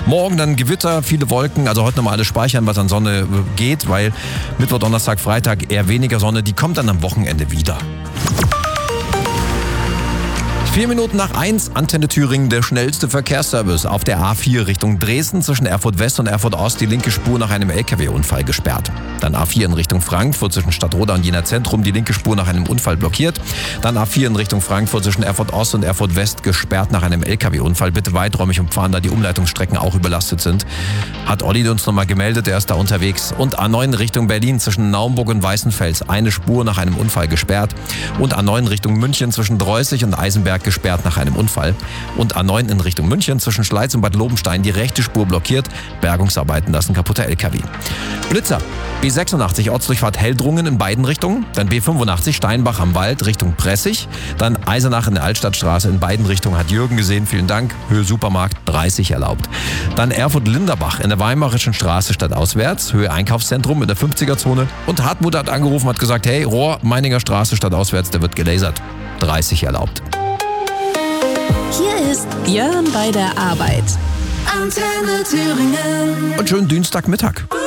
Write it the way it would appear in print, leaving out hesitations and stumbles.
Morgen dann Gewitter, viele Wolken, also heute nochmal alles speichern, was an Sonne geht, weil Mittwoch, Donnerstag, Freitag eher weniger Sonne, die kommt dann am Wochenende wieder. 4 Minuten nach 1, Antenne Thüringen, der schnellste Verkehrsservice. Auf der A4 Richtung Dresden zwischen Erfurt West und Erfurt Ost die linke Spur nach einem LKW-Unfall gesperrt. Dann A4 in Richtung Frankfurt zwischen Stadtroda und Jena Zentrum die linke Spur nach einem Unfall blockiert. Dann A4 in Richtung Frankfurt zwischen Erfurt Ost und Erfurt West gesperrt nach einem LKW-Unfall. Bitte weiträumig umfahren, da die Umleitungsstrecken auch überlastet sind. Hat Olli uns nochmal gemeldet, er ist da unterwegs. Und A9 Richtung Berlin zwischen Naumburg und Weißenfels eine Spur nach einem Unfall gesperrt. Und A9 Richtung München zwischen Dreußig und Eisenberg gesperrt nach einem Unfall. Und A9 in Richtung München zwischen Schleiz und Bad Lobenstein die rechte Spur blockiert. Bergungsarbeiten lassen kaputter LKW. Blitzer. B86 Ortsdurchfahrt Heldrungen in beiden Richtungen. Dann B85 Steinbach am Wald Richtung Pressig. Dann Eisenach in der Altstadtstraße in beiden Richtungen hat Jürgen gesehen. Vielen Dank. Höhe Supermarkt 30 erlaubt. Dann Erfurt-Linderbach in der Weimarischen Straße stadtauswärts. Höhe Einkaufszentrum in der 50er-Zone. Und Hartmut hat angerufen, hat gesagt, hey, Rohr, Meininger Straße stadtauswärts, der wird gelasert. 30 erlaubt. Hier ist Björn bei der Arbeit. Antenne Thüringen. Und schönen Dienstagmittag.